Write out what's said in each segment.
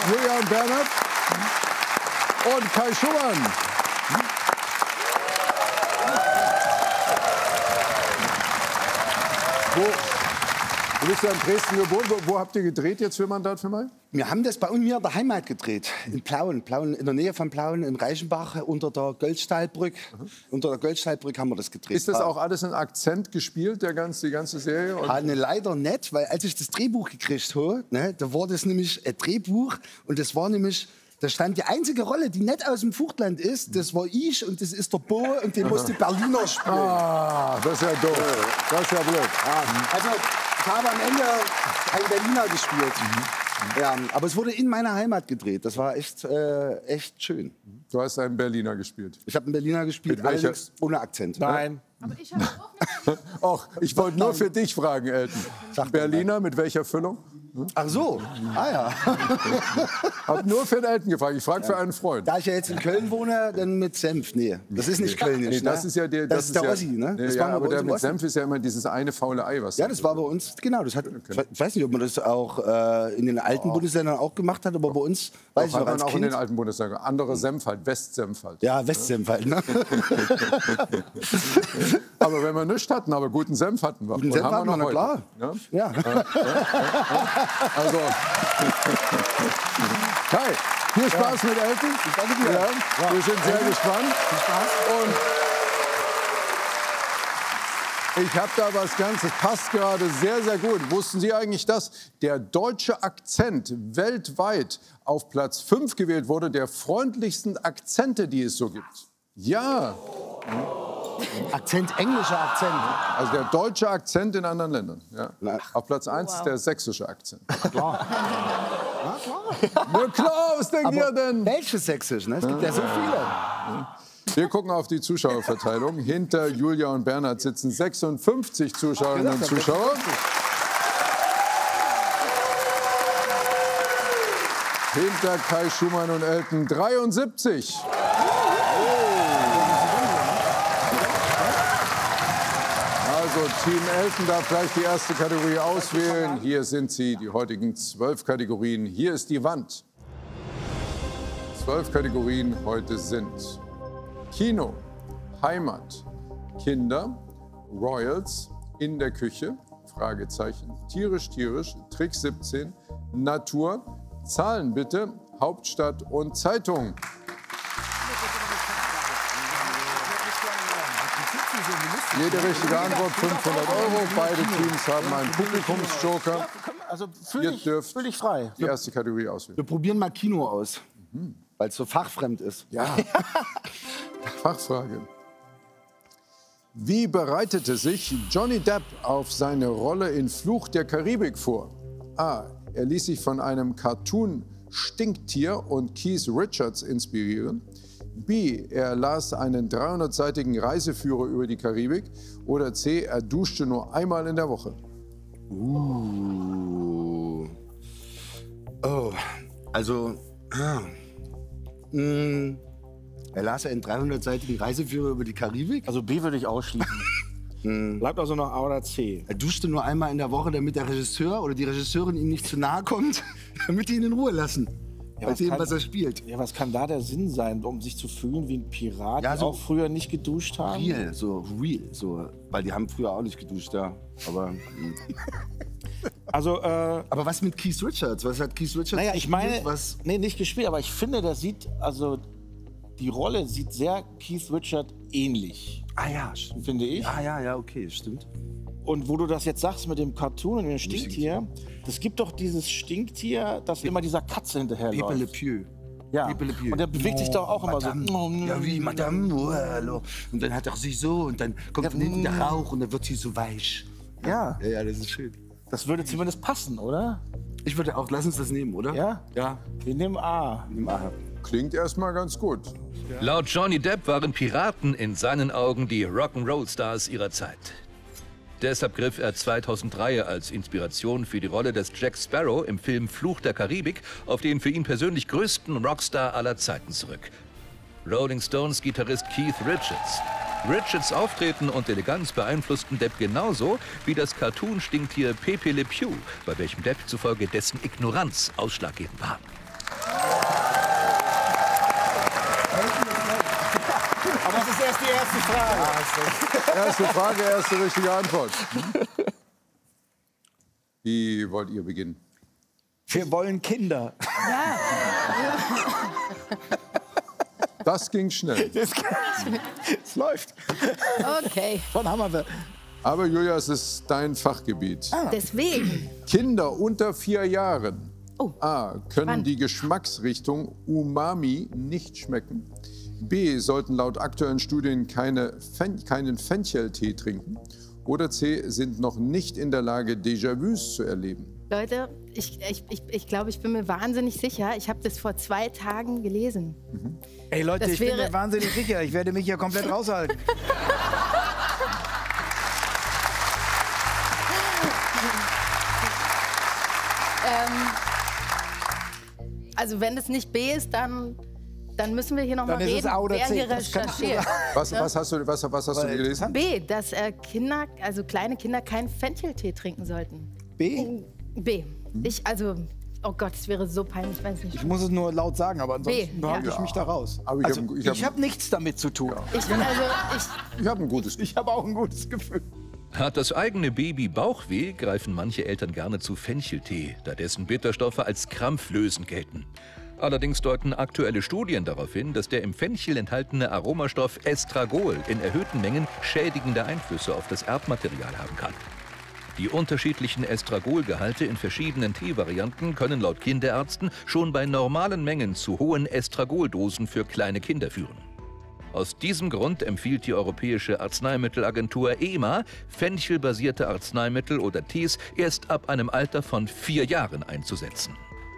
Julian Bernhard und Kai Schumann. Du bist ja in Dresden geboren. Wo habt ihr gedreht jetzt für Mandat für Mai? Wir haben das bei uns hier in der Heimat gedreht. In Plauen, in der Nähe von Plauen, in Reichenbach, unter der Goldstahlbrücke. Unter der Goldstahlbrücke haben wir das gedreht. Ist das auch alles in Akzent gespielt, die ganze Serie? Leider nicht, weil als ich das Drehbuch gekriegt habe, ne, da war das nämlich ein Drehbuch und das war nämlich... Da stand die einzige Rolle, die nicht aus dem Vogtland ist, das war ich und das ist der Bo und den musste Berliner spielen. Ah, das ist ja doof. Das ist ja blöd. Also ich habe am Ende einen Berliner gespielt. Ja, aber es wurde in meiner Heimat gedreht. Das war echt schön. Du hast einen Berliner gespielt. Ich habe einen Berliner gespielt, allerdings ohne Akzent. Nein. Aber ich habe auch Och, ich wollte nur für dich fragen, Elton. Berliner mit welcher Füllung? Ach so, ja. Hab nur für den Elton gefragt. Ich frage für einen Freund. Da ich ja jetzt in Köln wohne, dann mit Senf. Nee, das ist nicht Kölnisch. Nee, das ist ja der, das ist der Ossi, ne? Nee, ja, aber der mit Senf ist ja immer dieses eine faule Ei, was. Ja, das war bei uns, genau. Das hat, ich weiß nicht, ob man das auch in den alten Bundesländern auch gemacht hat, aber bei uns, weiß ich noch, als auch Kind. in den alten Bundesländern. Andere Senf halt, Westsenf halt. Ja, Westsenf halt, ne? Aber wenn wir nichts hatten, aber guten Senf hatten wir. Guten Senf haben wir noch, klar. Ja? Also, Kai, viel Spaß mit Elton. Ich danke dir. Ja, wir sind sehr gespannt. Viel Spaß. Und ich habe da was Ganzes, passt gerade sehr, sehr gut. Wussten Sie eigentlich, dass der deutsche Akzent weltweit auf Platz 5 gewählt wurde, der freundlichsten Akzente, die es so gibt? Ja. Akzent, englischer Akzent. Also der deutsche Akzent in anderen Ländern. Ja. Auf Platz 1 ist der sächsische Akzent. Klar. Na klar. Na klar, was denkt ihr denn? Welches Sächsisch, ne? Es gibt ja so viele. Wir gucken auf die Zuschauerverteilung. Hinter Julia und Bernhard sitzen 56 Zuschauerinnen und Zuschauer. Hinter Kai Schumann und Elton 73. Also Team Elton darf gleich die erste Kategorie auswählen. Hier sind sie, die heutigen 12 Kategorien. Hier ist die Wand. 12 Kategorien heute sind Kino, Heimat, Kinder, Royals, in der Küche, Fragezeichen, tierisch, Trick 17, Natur, Zahlen bitte, Hauptstadt und Zeitung. Jede richtige Antwort 500 €. Beide Teams haben einen Publikumsjoker. Also Ihr dürft völlig frei. die erste Kategorie auswählen. Wir probieren mal Kino aus, weil es so fachfremd ist. Ja. Fachfrage. Wie bereitete sich Johnny Depp auf seine Rolle in Fluch der Karibik vor? A. Er ließ sich von einem Cartoon-Stinktier und Keith Richards inspirieren. B. Er las einen 300-seitigen Reiseführer über die Karibik. Oder C. Er duschte nur einmal in der Woche. Oh, also... Er las einen 300-seitigen Reiseführer über die Karibik. Also B würde ich ausschließen. Bleibt also noch A oder C. Er duschte nur einmal in der Woche, damit der Regisseur oder die Regisseurin ihm nicht zu nahe kommt, damit die ihn in Ruhe lassen. Ja, was er spielt. Ja, was kann da der Sinn sein, um sich zu fühlen wie ein Pirat, Ja, die so auch früher nicht geduscht haben? Real, so, weil die haben früher auch nicht geduscht, ja. Aber, Also, aber was mit Keith Richards? Was hat Keith Richards naja, ich meine, was? nee, nicht gespielt, aber ich finde, der sieht, also die Rolle sieht sehr Keith Richards ähnlich, Ah ja, stimmt. finde ich. Ja, okay, stimmt. Und wo du das jetzt sagst mit dem Cartoon und dem Stinktier, das gibt doch dieses Stinktier, das immer dieser Katze hinterherläuft. Pepe Le Pew. Ja. Pepe Le Pew. Und der bewegt sich doch auch immer Madame. so. Ja, wie Madame, oh, hallo. Und dann hat er sich so und dann kommt von hinten der Rauch und dann wird sie so weich. Ja, Ja, das ist schön. das würde zumindest passen, oder? Ich würde auch, lass uns das nehmen, oder? Ja? Ja. Wir nehmen A. Nimm A. Klingt erstmal ganz gut. Laut Johnny Depp waren Piraten in seinen Augen die Rock'n'Roll-Stars ihrer Zeit. Deshalb griff er 2003 als Inspiration für die Rolle des Jack Sparrow im Film Fluch der Karibik auf den für ihn persönlich größten Rockstar aller Zeiten zurück. Rolling Stones Gitarrist Keith Richards. Richards Auftreten und Eleganz beeinflussten Depp genauso wie das Cartoon-Stinktier Pepe Le Pew, bei welchem Depp zufolge dessen Ignoranz ausschlaggebend war. Erste Frage, erste richtige Antwort. Wie wollt ihr beginnen? Wir wollen Kinder. Ja. Das ging schnell. Es läuft. Okay. Von haben wir. Aber Julia, es ist dein Fachgebiet. Deswegen. Kinder unter 4 Jahren Oh, A. können spannend. die Geschmacksrichtung Umami nicht schmecken. B. sollten laut aktuellen Studien keinen Fencheltee trinken. Oder C. sind noch nicht in der Lage, Déjà-vus zu erleben. Leute, ich glaube, ich bin mir wahnsinnig sicher. Ich habe das vor 2 Tagen gelesen. Ey Leute, Das ich bin wäre- mir wahnsinnig sicher. Ich werde mich hier komplett raushalten. Also wenn es nicht B ist, dann müssen wir hier noch Dann mal ist es reden, A oder wer C. hier Das kannst du recherchiert. Was hast du gelesen? B, dass Kinder, also kleine Kinder, keinen Fencheltee trinken sollten. B? B. Oh Gott, es wäre so peinlich, ich weiß nicht. Ich muss es nur laut sagen, aber ansonsten B, halte ja. ich mich da raus. Aber ich Also, hab- ich ich hab- habe nichts damit zu tun. Ich habe ein gutes Gefühl. Ich habe auch ein gutes Gefühl. Hat das eigene Baby Bauchweh, greifen manche Eltern gerne zu Fencheltee, da dessen Bitterstoffe als krampflösend gelten. Allerdings deuten aktuelle Studien darauf hin, dass der im Fenchel enthaltene Aromastoff Estragol in erhöhten Mengen schädigende Einflüsse auf das Erbmaterial haben kann. Die unterschiedlichen Estragolgehalte in verschiedenen Teevarianten können laut Kinderärzten schon bei normalen Mengen zu hohen Estragoldosen für kleine Kinder führen. Aus diesem Grund empfiehlt die Europäische Arzneimittelagentur EMA, fenchelbasierte Arzneimittel oder Tees erst ab einem Alter von 4 Jahren einzusetzen.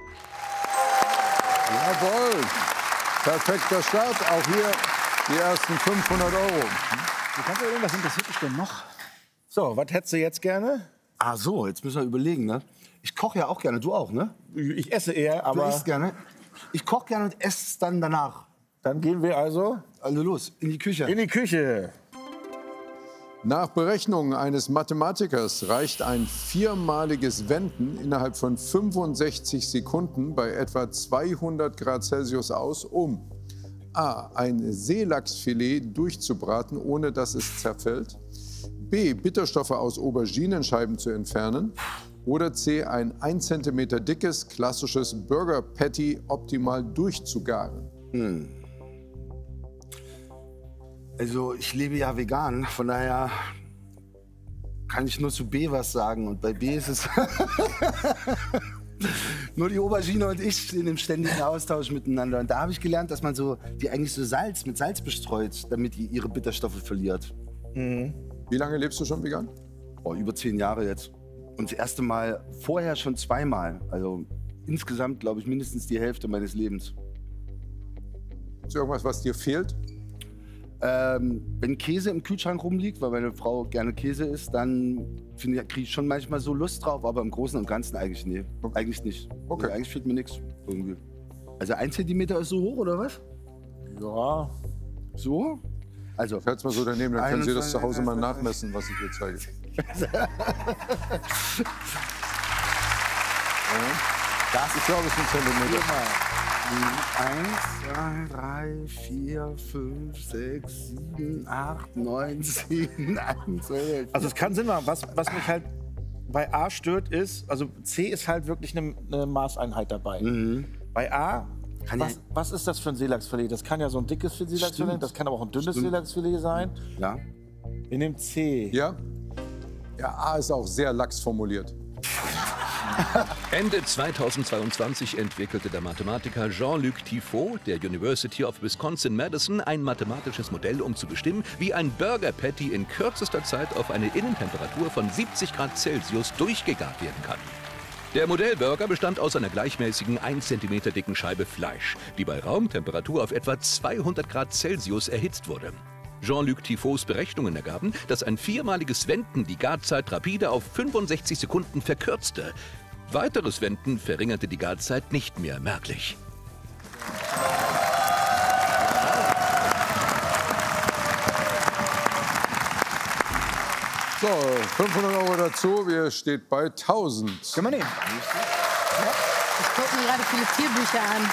Jawohl. Perfekter Start. Auch hier die ersten 500 €. Du kannst ja was interessiert dich denn noch? So, was hättest du jetzt gerne? Ah so, jetzt müssen wir überlegen, ne? Ich koche ja auch gerne, du auch, ne? Ich esse eher, Du aber isst gerne. Ich koche gerne und esse es dann danach. dann gehen wir also Also los, in die Küche. in die Küche. Nach Berechnungen eines Mathematikers reicht ein 4-maliges Wenden innerhalb von 65 Sekunden bei etwa 200 Grad Celsius aus, um A. ein Seelachsfilet durchzubraten, ohne dass es zerfällt, B. Bitterstoffe aus Auberginenscheiben zu entfernen oder C. ein 1 cm dickes, klassisches Burger Patty optimal durchzugaren. Also ich lebe ja vegan, von daher kann ich nur zu B was sagen. Und bei B ist es nur die Aubergine und ich stehen im ständigen Austausch miteinander. Und da habe ich gelernt, dass man so die eigentlich so mit Salz bestreut, damit die ihre Bitterstoffe verliert. Wie lange lebst du schon vegan? Oh, über 10 Jahre jetzt. Und das erste Mal vorher schon 2-mal. Also insgesamt, glaube ich, mindestens die Hälfte meines Lebens. Ist irgendwas, was dir fehlt? Wenn Käse im Kühlschrank rumliegt, weil meine Frau gerne Käse isst, dann kriege ich schon manchmal so Lust drauf, aber im Großen und Ganzen eigentlich nee. Okay. Eigentlich nicht. Okay. Nee, eigentlich fehlt mir nichts irgendwie. Also 1 Zentimeter ist so hoch, oder was? Ja. So? Also, Ich halte es mal so daneben, dann können Sie das 21, zu Hause mal 21. nachmessen, was ich hier zeige. Ich glaube, es sind Zentimeter. 1, 2, 3, 4, 5, 6, 7, 8, 9, 10, 11, 12. Also es kann Sinn machen. Was mich halt bei A stört ist, also C ist halt wirklich eine Maßeinheit dabei. Bei A, Kann ja- was ist das für ein Seelachsfilet? Das kann ja so ein dickes Seelachsfilet, Stimmt. das kann aber auch ein dünnes Stimmt. Seelachsfilet sein. Ja. Wir nehmen C. Ja? Ja, A ist auch sehr lax formuliert. Ende 2022 entwickelte der Mathematiker Jean-Luc Tifo der University of Wisconsin-Madison ein mathematisches Modell, um zu bestimmen, wie ein Burger Patty in kürzester Zeit auf eine Innentemperatur von 70 Grad Celsius durchgegart werden kann. Der Modellburger bestand aus einer gleichmäßigen 1 cm dicken Scheibe Fleisch, die bei Raumtemperatur auf etwa 200 Grad Celsius erhitzt wurde. Jean-Luc Tifos Berechnungen ergaben, dass ein 4-maliges Wenden die Garzeit rapide auf 65 Sekunden verkürzte. Weiteres Wenden verringerte die Garzeit nicht mehr merklich. So, 500 € dazu. Wir steht bei 1000. Können wir nehmen. Ich gucke mir gerade viele Tierbücher an.